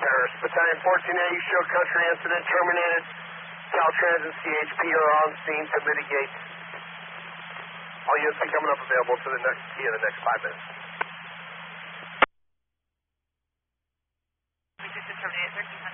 terrorist. Battalion 14A, show country incident terminated. Caltrans and CHP are on scene to mitigate. All units be coming up available to the next 5 minutes. We just determined 1300.